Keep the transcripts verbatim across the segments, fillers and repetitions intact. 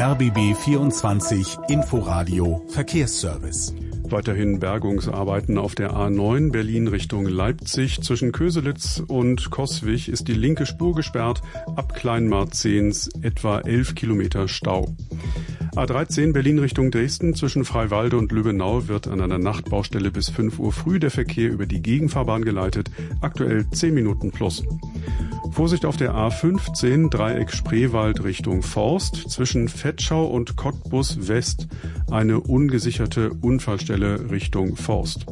R B B vierundzwanzig Inforadio Verkehrsservice. Weiterhin Bergungsarbeiten auf der A neun Berlin Richtung Leipzig. Zwischen Köselitz und Coswig ist die linke Spur gesperrt. Ab Kleinmarzens etwa elf Kilometer Stau. A dreizehn Berlin Richtung Dresden. Zwischen Freiwalde und Lübbenau wird an einer Nachtbaustelle bis fünf Uhr früh der Verkehr über die Gegenfahrbahn geleitet. Aktuell zehn Minuten plus. Vorsicht auf der A fünfzehn Dreieck Spreewald Richtung Forst. Zwischen Vetschau und Cottbus West eine ungesicherte Unfallstelle Richtung Forst.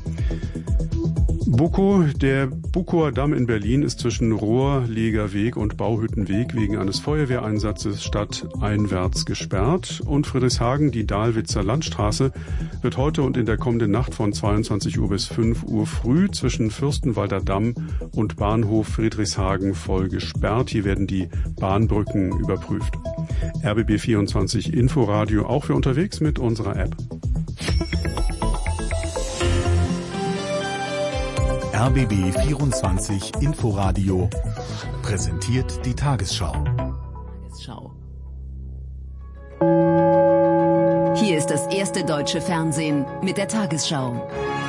Bukow, der Bukower Damm in Berlin ist zwischen Rohrlegerweg und Bauhüttenweg wegen eines Feuerwehreinsatzes stadteinwärts gesperrt. Und Friedrichshagen, die Dahlwitzer Landstraße, wird heute und in der kommenden Nacht von zweiundzwanzig Uhr bis fünf Uhr früh zwischen Fürstenwalder Damm und Bahnhof Friedrichshagen voll gesperrt. Hier werden die Bahnbrücken überprüft. R B B vierundzwanzig Inforadio auch für unterwegs mit unserer App. R B B vierundzwanzig Inforadio präsentiert die Tagesschau. Tagesschau. Hier ist das erste deutsche Fernsehen mit der Tagesschau.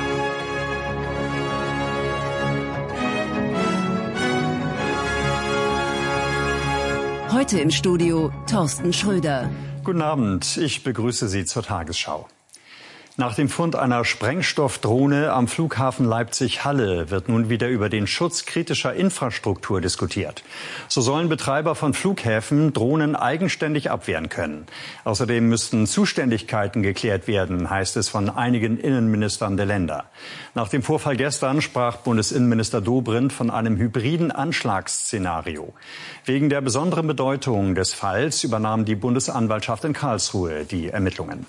Heute im Studio Thorsten Schröder. Guten Abend, ich begrüße Sie zur Tagesschau. Nach dem Fund einer Sprengstoffdrohne am Flughafen Leipzig-Halle wird nun wieder über den Schutz kritischer Infrastruktur diskutiert. So sollen Betreiber von Flughäfen Drohnen eigenständig abwehren können. Außerdem müssten Zuständigkeiten geklärt werden, heißt es von einigen Innenministern der Länder. Nach dem Vorfall gestern sprach Bundesinnenminister Dobrindt von einem hybriden Anschlagsszenario. Wegen der besonderen Bedeutung des Falls übernahm die Bundesanwaltschaft in Karlsruhe die Ermittlungen.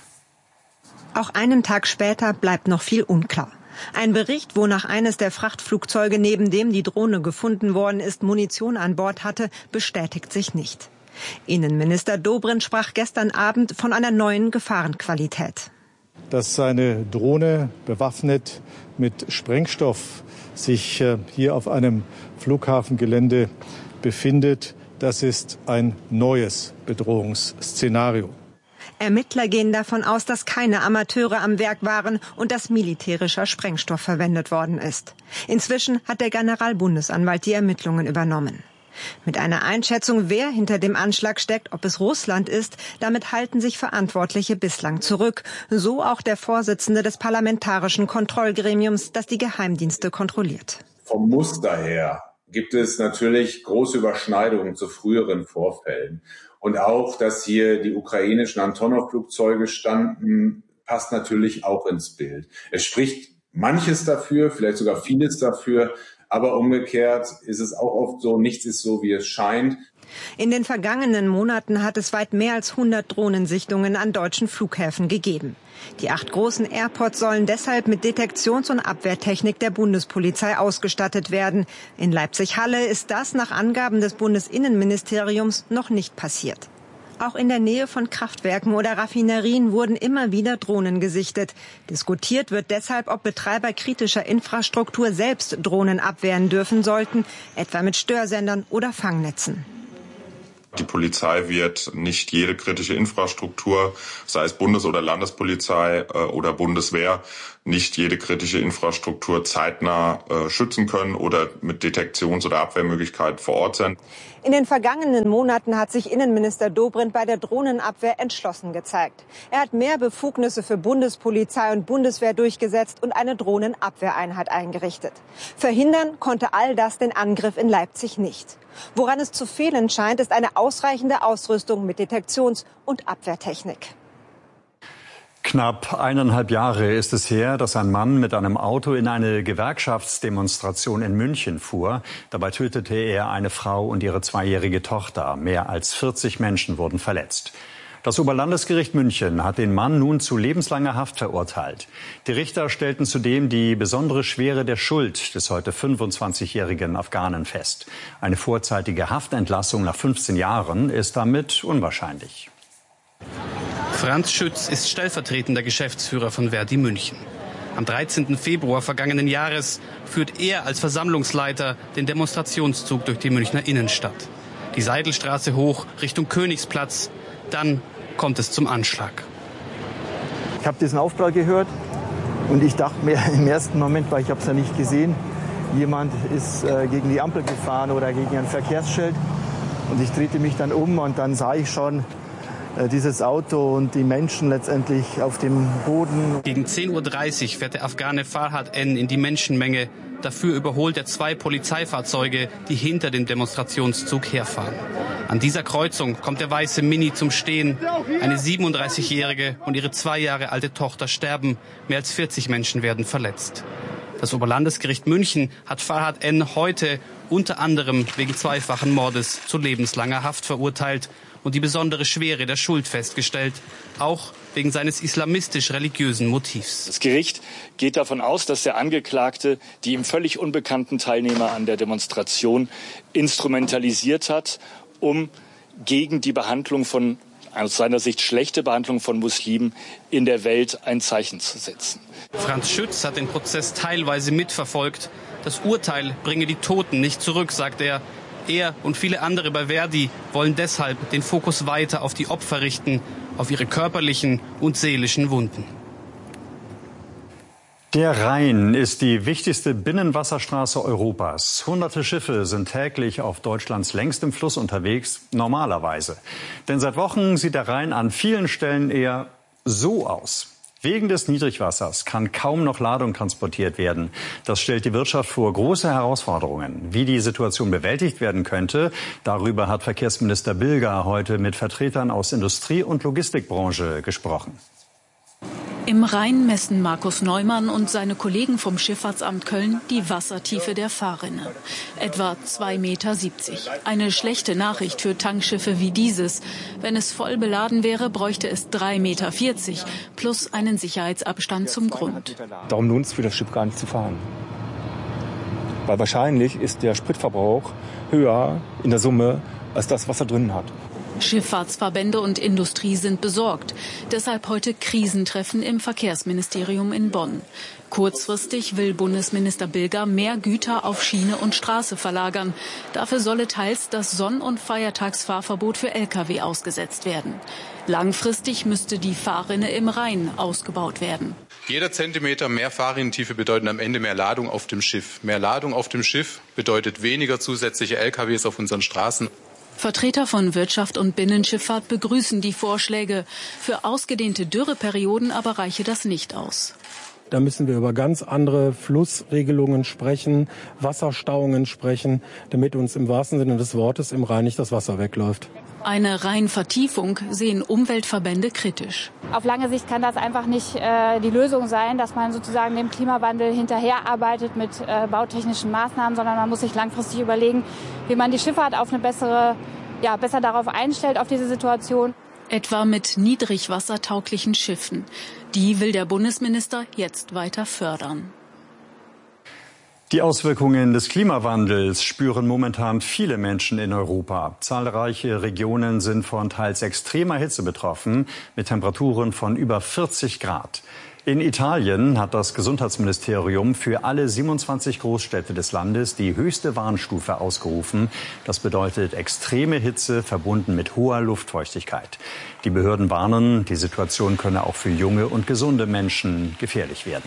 Auch einen Tag später bleibt noch viel unklar. Ein Bericht, wonach eines der Frachtflugzeuge, neben dem die Drohne gefunden worden ist, Munition an Bord hatte, bestätigt sich nicht. Innenminister Dobrindt sprach gestern Abend von einer neuen Gefahrenqualität. Dass eine Drohne bewaffnet mit Sprengstoff sich hier auf einem Flughafengelände befindet, das ist ein neues Bedrohungsszenario. Ermittler gehen davon aus, dass keine Amateure am Werk waren und dass militärischer Sprengstoff verwendet worden ist. Inzwischen hat der Generalbundesanwalt die Ermittlungen übernommen. Mit einer Einschätzung, wer hinter dem Anschlag steckt, ob es Russland ist, damit halten sich Verantwortliche bislang zurück. So auch der Vorsitzende des Parlamentarischen Kontrollgremiums, das die Geheimdienste kontrolliert. Vom Muster her gibt es natürlich große Überschneidungen zu früheren Vorfällen. Und auch, dass hier die ukrainischen Antonov-Flugzeuge standen, passt natürlich auch ins Bild. Es spricht manches dafür, vielleicht sogar vieles dafür, aber umgekehrt ist es auch oft so, nichts ist so, wie es scheint. In den vergangenen Monaten hat es weit mehr als hundert Drohnensichtungen an deutschen Flughäfen gegeben. Die acht großen Airports sollen deshalb mit Detektions- und Abwehrtechnik der Bundespolizei ausgestattet werden. In Leipzig-Halle ist das nach Angaben des Bundesinnenministeriums noch nicht passiert. Auch in der Nähe von Kraftwerken oder Raffinerien wurden immer wieder Drohnen gesichtet. Diskutiert wird deshalb, ob Betreiber kritischer Infrastruktur selbst Drohnen abwehren dürfen sollten, etwa mit Störsendern oder Fangnetzen. Die Polizei wird nicht jede kritische Infrastruktur, sei es Bundes- oder Landespolizei äh, oder Bundeswehr, nicht jede kritische Infrastruktur zeitnah äh, schützen können oder mit Detektions- oder Abwehrmöglichkeiten vor Ort sein. In den vergangenen Monaten hat sich Innenminister Dobrindt bei der Drohnenabwehr entschlossen gezeigt. Er hat mehr Befugnisse für Bundespolizei und Bundeswehr durchgesetzt und eine Drohnenabwehreinheit eingerichtet. Verhindern konnte all das den Angriff in Leipzig nicht. Woran es zu fehlen scheint, ist eine ausreichende Ausrüstung mit Detektions- und Abwehrtechnik. Knapp eineinhalb Jahre ist es her, dass ein Mann mit einem Auto in eine Gewerkschaftsdemonstration in München fuhr. Dabei tötete er eine Frau und ihre zweijährige Tochter. Mehr als vierzig Menschen wurden verletzt. Das Oberlandesgericht München hat den Mann nun zu lebenslanger Haft verurteilt. Die Richter stellten zudem die besondere Schwere der Schuld des heute fünfundzwanzigjährigen Afghanen fest. Eine vorzeitige Haftentlassung nach fünfzehn Jahren ist damit unwahrscheinlich. Franz Schütz ist stellvertretender Geschäftsführer von Verdi München. Am dreizehnten Februar vergangenen Jahres führt er als Versammlungsleiter den Demonstrationszug durch die Münchner Innenstadt. Die Seidelstraße hoch Richtung Königsplatz, dann kommt es zum Anschlag. Ich habe diesen Aufprall gehört und ich dachte mir im ersten Moment, weil ich habe es ja nicht gesehen, jemand ist äh, gegen die Ampel gefahren oder gegen ein Verkehrsschild. Und ich drehte mich dann um und dann sah ich schon äh, dieses Auto und die Menschen letztendlich auf dem Boden. Gegen zehn Uhr dreißig fährt der Afghane Farhad N. in die Menschenmenge. Dafür überholt er zwei Polizeifahrzeuge, die hinter dem Demonstrationszug herfahren. An dieser Kreuzung kommt der weiße Mini zum Stehen. Eine siebenunddreißigjährige und ihre zwei Jahre alte Tochter sterben. Mehr als vierzig Menschen werden verletzt. Das Oberlandesgericht München hat Farhad N. heute unter anderem wegen zweifachen Mordes zu lebenslanger Haft verurteilt und die besondere Schwere der Schuld festgestellt, auch wegen seines islamistisch-religiösen Motivs. Das Gericht geht davon aus, dass der Angeklagte die ihm völlig unbekannten Teilnehmer an der Demonstration instrumentalisiert hat, um gegen die Behandlung von, aus seiner Sicht schlechte Behandlung von Muslimen in der Welt ein Zeichen zu setzen. Franz Schütz hat den Prozess teilweise mitverfolgt. Das Urteil bringe die Toten nicht zurück, sagt er. Er und viele andere bei Verdi wollen deshalb den Fokus weiter auf die Opfer richten, auf ihre körperlichen und seelischen Wunden. Der Rhein ist die wichtigste Binnenwasserstraße Europas. Hunderte Schiffe sind täglich auf Deutschlands längstem Fluss unterwegs, normalerweise. Denn seit Wochen sieht der Rhein an vielen Stellen eher so aus. Wegen des Niedrigwassers kann kaum noch Ladung transportiert werden. Das stellt die Wirtschaft vor große Herausforderungen. Wie die Situation bewältigt werden könnte, darüber hat Verkehrsminister Bilger heute mit Vertretern aus Industrie- und Logistikbranche gesprochen. Im Rhein messen Markus Neumann und seine Kollegen vom Schifffahrtsamt Köln die Wassertiefe der Fahrrinne. Etwa zwei Meter siebzig. Eine schlechte Nachricht für Tankschiffe wie dieses. Wenn es voll beladen wäre, bräuchte es drei Meter vierzig plus einen Sicherheitsabstand zum Grund. Darum lohnt es für das Schiff gar nicht zu fahren. Weil wahrscheinlich ist der Spritverbrauch höher in der Summe als das, was er drin hat. Schifffahrtsverbände und Industrie sind besorgt. Deshalb heute Krisentreffen im Verkehrsministerium in Bonn. Kurzfristig will Bundesminister Bilger mehr Güter auf Schiene und Straße verlagern. Dafür solle teils das Sonn- und Feiertagsfahrverbot für L K W ausgesetzt werden. Langfristig müsste die Fahrrinne im Rhein ausgebaut werden. Jeder Zentimeter mehr Fahrrinnentiefe bedeutet am Ende mehr Ladung auf dem Schiff. Mehr Ladung auf dem Schiff bedeutet weniger zusätzliche L K Ws auf unseren Straßen. Vertreter von Wirtschaft und Binnenschifffahrt begrüßen die Vorschläge. Für ausgedehnte Dürreperioden aber reiche das nicht aus. Da müssen wir über ganz andere Flussregelungen sprechen, Wasserstauungen sprechen, damit uns im wahrsten Sinne des Wortes im Rhein nicht das Wasser wegläuft. Eine Rheinvertiefung sehen Umweltverbände kritisch. Auf lange Sicht kann das einfach nicht äh, die Lösung sein, dass man sozusagen dem Klimawandel hinterherarbeitet mit äh, bautechnischen Maßnahmen, sondern man muss sich langfristig überlegen, wie man die Schifffahrt auf eine bessere, ja, besser darauf einstellt, auf diese Situation. Etwa mit niedrigwassertauglichen Schiffen. Die will der Bundesminister jetzt weiter fördern. Die Auswirkungen des Klimawandels spüren momentan viele Menschen in Europa. Zahlreiche Regionen sind von teils extremer Hitze betroffen, mit Temperaturen von über vierzig Grad. In Italien hat das Gesundheitsministerium für alle siebenundzwanzig Großstädte des Landes die höchste Warnstufe ausgerufen. Das bedeutet extreme Hitze verbunden mit hoher Luftfeuchtigkeit. Die Behörden warnen, die Situation könne auch für junge und gesunde Menschen gefährlich werden.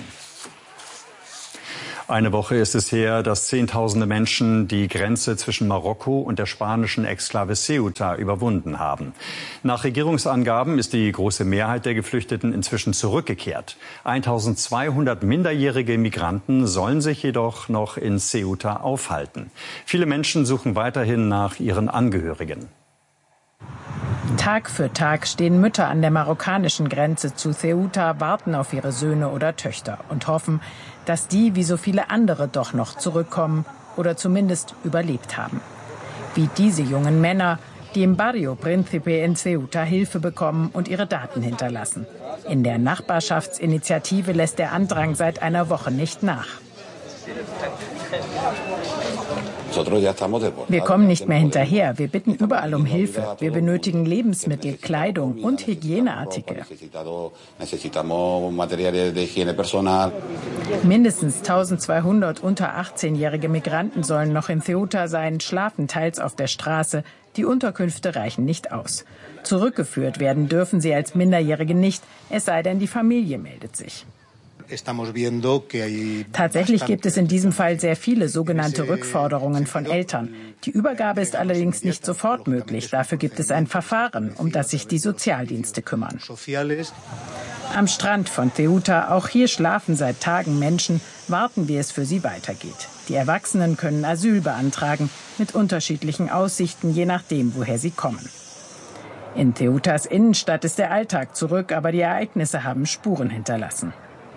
Eine Woche ist es her, dass Zehntausende Menschen die Grenze zwischen Marokko und der spanischen Exklave Ceuta überwunden haben. Nach Regierungsangaben ist die große Mehrheit der Geflüchteten inzwischen zurückgekehrt. eintausendzweihundert minderjährige Migranten sollen sich jedoch noch in Ceuta aufhalten. Viele Menschen suchen weiterhin nach ihren Angehörigen. Tag für Tag stehen Mütter an der marokkanischen Grenze zu Ceuta, warten auf ihre Söhne oder Töchter und hoffen, dass die, wie so viele andere, doch noch zurückkommen oder zumindest überlebt haben. Wie diese jungen Männer, die im Barrio Príncipe in Ceuta Hilfe bekommen und ihre Daten hinterlassen. In der Nachbarschaftsinitiative lässt der Andrang seit einer Woche nicht nach. Wir kommen nicht mehr hinterher. Wir bitten überall um Hilfe. Wir benötigen Lebensmittel, Kleidung und Hygieneartikel. Mindestens eintausendzweihundert unter achtzehnjährige Migranten sollen noch in Ceuta sein, schlafen teils auf der Straße. Die Unterkünfte reichen nicht aus. Zurückgeführt werden dürfen sie als Minderjährige nicht, es sei denn, die Familie meldet sich. Tatsächlich gibt es in diesem Fall sehr viele sogenannte Rückforderungen von Eltern. Die Übergabe ist allerdings nicht sofort möglich. Dafür gibt es ein Verfahren, um das sich die Sozialdienste kümmern. Am Strand von Ceuta, auch hier schlafen seit Tagen Menschen, warten, wie es für sie weitergeht. Die Erwachsenen können Asyl beantragen, mit unterschiedlichen Aussichten, je nachdem, woher sie kommen. In Ceutas Innenstadt ist der Alltag zurück, aber die Ereignisse haben Spuren hinterlassen.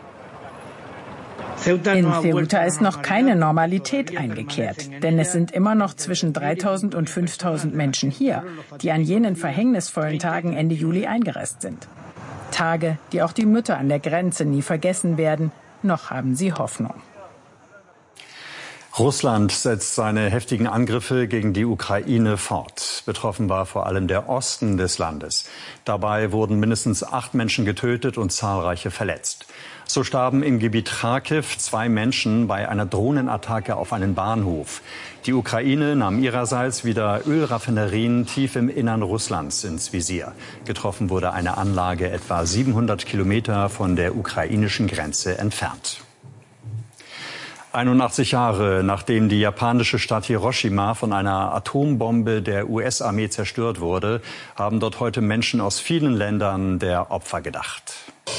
In Ceuta ist noch keine Normalität eingekehrt, denn es sind immer noch zwischen dreitausend und fünftausend Menschen hier, die an jenen verhängnisvollen Tagen Ende Juli eingereist sind. Tage, die auch die Mütter an der Grenze nie vergessen werden, noch haben sie Hoffnung. Russland setzt seine heftigen Angriffe gegen die Ukraine fort. Betroffen war vor allem der Osten des Landes. Dabei wurden mindestens acht Menschen getötet und zahlreiche verletzt. So starben im Gebiet Charkiw zwei Menschen bei einer Drohnenattacke auf einen Bahnhof. Die Ukraine nahm ihrerseits wieder Ölraffinerien tief im Innern Russlands ins Visier. Getroffen wurde eine Anlage etwa siebenhundert Kilometer von der ukrainischen Grenze entfernt. einundachtzig Jahre nachdem die japanische Stadt Hiroshima von einer Atombombe der U S-Armee zerstört wurde, haben dort heute Menschen aus vielen Ländern der Opfer gedacht.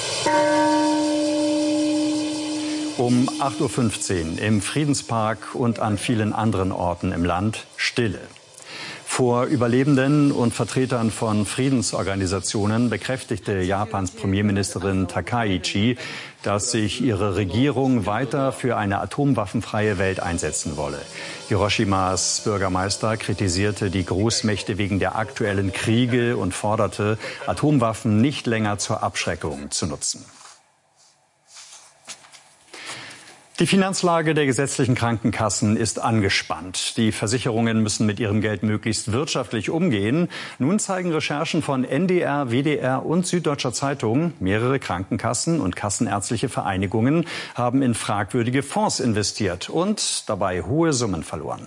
Um acht Uhr fünfzehn im Friedenspark und an vielen anderen Orten im Land Stille. Vor Überlebenden und Vertretern von Friedensorganisationen bekräftigte Japans Premierministerin Takaichi, dass sich ihre Regierung weiter für eine atomwaffenfreie Welt einsetzen wolle. Hiroshimas Bürgermeister kritisierte die Großmächte wegen der aktuellen Kriege und forderte, Atomwaffen nicht länger zur Abschreckung zu nutzen. Die Finanzlage der gesetzlichen Krankenkassen ist angespannt. Die Versicherungen müssen mit ihrem Geld möglichst wirtschaftlich umgehen. Nun zeigen Recherchen von N D R, W D R und Süddeutscher Zeitung, mehrere Krankenkassen und kassenärztliche Vereinigungen haben in fragwürdige Fonds investiert und dabei hohe Summen verloren.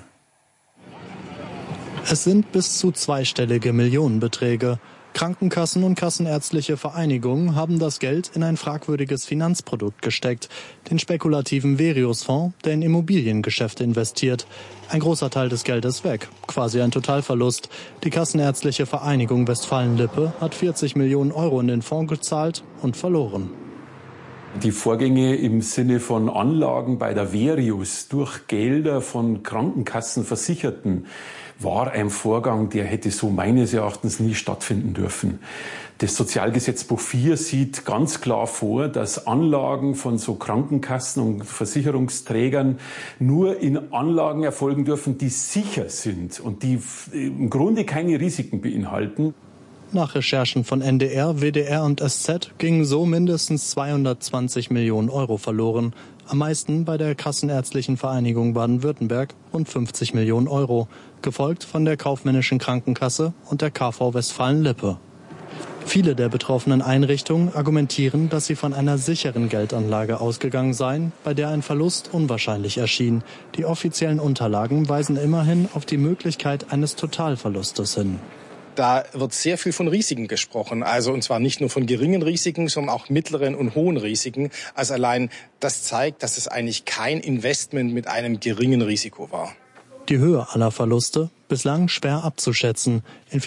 Es sind bis zu zweistellige Millionenbeträge. Krankenkassen und kassenärztliche Vereinigungen haben das Geld in ein fragwürdiges Finanzprodukt gesteckt, den spekulativen Verius-Fonds, der in Immobiliengeschäfte investiert. Ein großer Teil des Geldes weg, quasi ein Totalverlust. Die Kassenärztliche Vereinigung Westfalen-Lippe hat vierzig Millionen Euro in den Fonds gezahlt und verloren. Die Vorgänge im Sinne von Anlagen bei der Verius durch Gelder von Krankenkassenversicherten war ein Vorgang, der hätte so meines Erachtens nie stattfinden dürfen. Das Sozialgesetzbuch vier sieht ganz klar vor, dass Anlagen von so Krankenkassen und Versicherungsträgern nur in Anlagen erfolgen dürfen, die sicher sind und die im Grunde keine Risiken beinhalten. Nach Recherchen von N D R, W D R und S Z gingen so mindestens zweihundertzwanzig Millionen Euro verloren. Am meisten bei der Kassenärztlichen Vereinigung Baden-Württemberg, rund fünfzig Millionen Euro, gefolgt von der Kaufmännischen Krankenkasse und der K V Westfalen-Lippe. Viele der betroffenen Einrichtungen argumentieren, dass sie von einer sicheren Geldanlage ausgegangen seien, bei der ein Verlust unwahrscheinlich erschien. Die offiziellen Unterlagen weisen immerhin auf die Möglichkeit eines Totalverlustes hin. Da wird sehr viel von Risiken gesprochen, also und zwar nicht nur von geringen Risiken, sondern auch mittleren und hohen Risiken. Also allein das zeigt, dass es eigentlich kein Investment mit einem geringen Risiko war. Die Höhe aller Verluste bislang schwer abzuschätzen. In